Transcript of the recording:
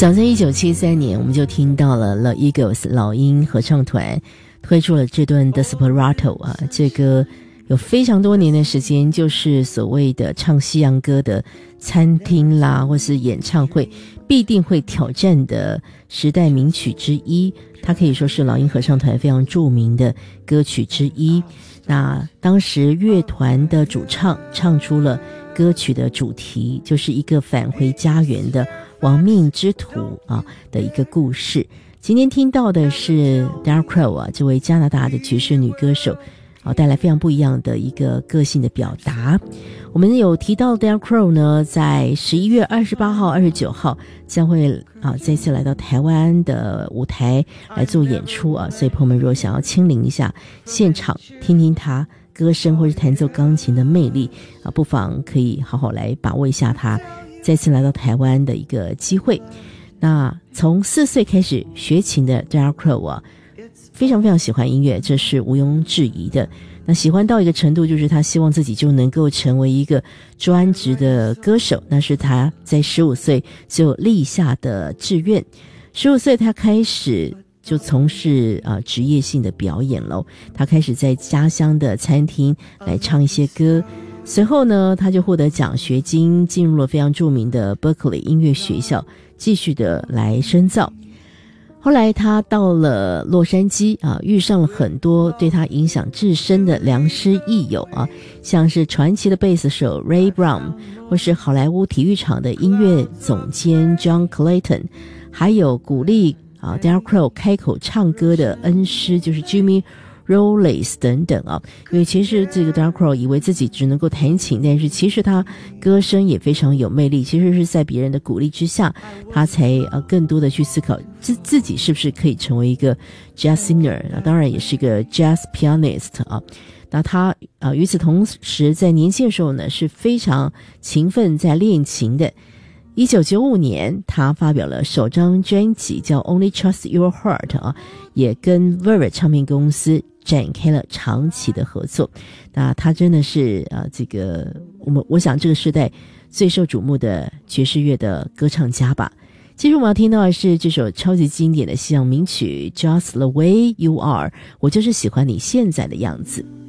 早在1973年，我们就听到了 The Eagles 老鹰合唱团推出了这段 Desperado 啊，这个有非常多年的时间，就是所谓的唱西洋歌的餐厅啦，或是演唱会必定会挑战的时代名曲之一。它可以说是老鹰合唱团非常著名的歌曲之一。那当时乐团的主唱唱出了歌曲的主题，就是一个返回家园的亡命之徒啊的一个故事。今天听到的是 Diana Krall 啊，这位加拿大的爵士女歌手带来非常不一样的一个个性的表达。我们有提到 Diana Krall 呢，在11月28号、29号将会再次来到台湾的舞台来做演出啊，所以朋友们如果想要亲临一下现场，听听她歌声或是弹奏钢琴的魅力不妨可以好好来把握一下她再次来到台湾的一个机会。那从4岁开始学琴的 Diana Krall 非常非常喜欢音乐，这是毋庸置疑的。那喜欢到一个程度，就是他希望自己就能够成为一个专职的歌手，那是他在15岁就立下的志愿。15岁他开始就从事职业性的表演咯，他开始在家乡的餐厅来唱一些歌。随后呢，他就获得奖学金，进入了非常著名的 Berkeley 音乐学校，继续的来深造。后来他到了洛杉矶遇上了很多对他影响至深的良师益友像是传奇的贝斯手 Ray Brown， 或是好莱坞体育场的音乐总监 John Clayton， 还有鼓励Diana Krall 开口唱歌的恩师就是 Jimmy Rowles 等等因为其实这个 Diana Krall 以为自己只能够弹琴，但是其实他歌声也非常有魅力，其实是在别人的鼓励之下，他才更多的去思考自己是不是可以成为一个 jazz singer， 当然也是一个 jazz pianist 那他与此同时在年轻的时候呢是非常勤奋在练琴的。1995年他发表了首张专辑叫 Only Trust Your Heart 也跟 Verve 唱片公司展开了长期的合作。那他真的是这个我想这个时代最受瞩目的爵士乐的歌唱家吧。接着我们要听到的是这首超级经典的西洋名曲 Just the Way You Are， 我就是喜欢你现在的样子。